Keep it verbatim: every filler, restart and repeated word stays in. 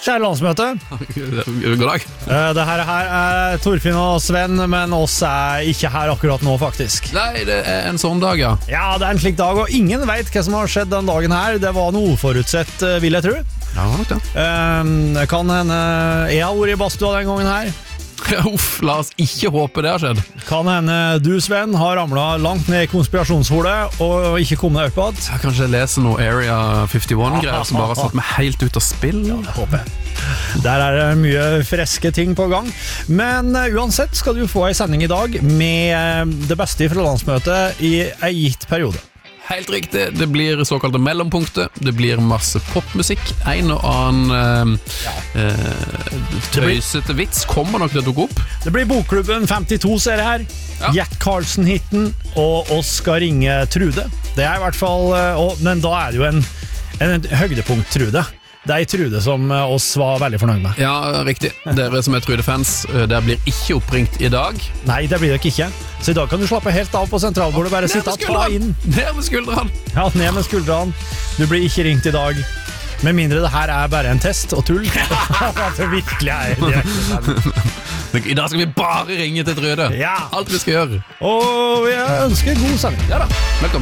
Kjære landsmøte. God dag. Det her, her er Torfinn og Sven, men oss er ikke her akkurat nå, faktisk. Nei, det er en sånn dag, ja. Ja, det er en slik dag, og ingen vet hva som har skjedd den dagen her. Det var noe uforutsett, vil jeg tro. Ja, nok det. Um, kan hende jeg har vært i badstua den gangen her. Uff, la oss ikke håpe det har skjedd. Kan hende du, Sven, har ramlet langt ned i konspirasjonsholet og ikke kommet deg opp igjen. Jeg kanskje lese noe Area femti-one-greier som bare har satt meg helt ut av spill. Ja, det håper jeg. Der er det mye freske ting på gang. Men uh, uansett skal du få en sending i dag med uh, det beste fra landsmøtet i en gitt periode. Helt riktig, det blir såkalte mellompunkter. Det blir masse popmusikk. En og annen eh, eh, tøysete vits kommer nok til å dukke opp. Det blir Bokklubben femtito, ser jeg her. Ja. Jack Carlson-hitten og oss skal ringe Trude. Det er i hvert fall, og, men da er det jo en, en høydepunkt Trude. Det er Trude som oss var veldig fornøyd med. Ja, riktig. Dere som er Trude-fans, der blir ikke oppringt i dag. Nei, det blir dere ikke. Så i dag kan du slappe helt av på sentralbordet, bare sitte og ta inn. Ned med skuldrene! Ja, ned med skuldrene. Du blir ikke ringt i dag. Med mindre det her er bare en test og tull. At det virkelig er direkte. I dag skal vi bare ringe til Trude. Ja. Alt vi skal gjøre. Og jeg ønsker god sending. Ja da, velkommen.